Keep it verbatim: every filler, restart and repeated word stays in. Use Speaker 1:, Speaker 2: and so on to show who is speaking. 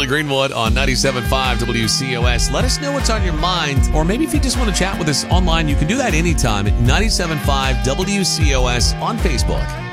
Speaker 1: Molly Greenwood on ninety-seven point five W C O S. Let us know what's on your mind, or maybe if you just want to chat with us online, you can do that anytime at ninety-seven point five W C O S on Facebook.